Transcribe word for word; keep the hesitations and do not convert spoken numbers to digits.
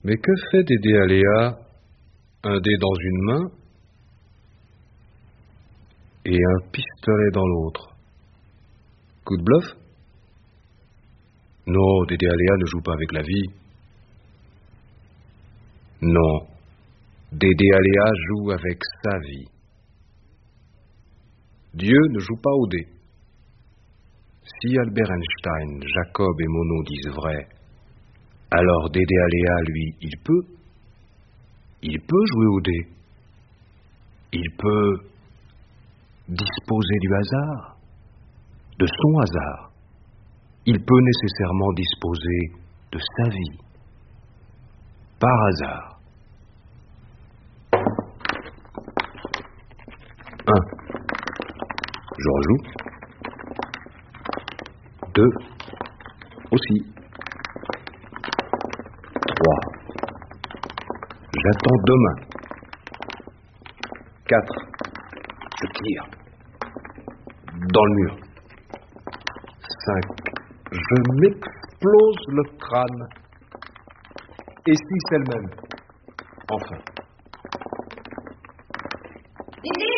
Mais que fait Dédé Aléa? Un dé dans une main et un pistolet dans l'autre. Coup de bluff? Non, Dédé Aléa ne joue pas avec la vie. Non, Dédé Aléa joue avec sa vie. Dieu ne joue pas au dé. Si Albert Einstein, Jacob et Monod disent vrai, alors Dédé Aléa, lui, il peut. Il peut jouer au dé. Il peut disposer du hasard, de son hasard. Il peut nécessairement disposer de sa vie, par hasard. Un. Je rejoue. Deux. Aussi. Trois. J'attends demain. Quatre. Je tire. Dans le mur. Cinq. Je m'explose le crâne. Et six elle-même. Enfin. Dédé,